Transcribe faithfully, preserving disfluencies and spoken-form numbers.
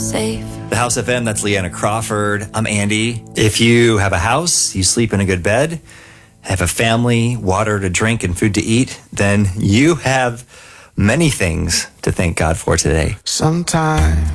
safe. The House F M, that's Leanna Crawford. I'm Andy. If you have a house, you sleep in a good bed, have a family, water to drink, and food to eat, then you have many things to thank God for today. Sometimes